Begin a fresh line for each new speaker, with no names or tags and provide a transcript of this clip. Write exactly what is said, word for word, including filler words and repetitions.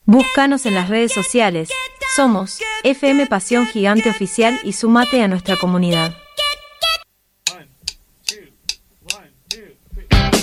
Búscanos en las redes sociales. Somos F M Pasión Gigante Oficial y sumate a nuestra comunidad.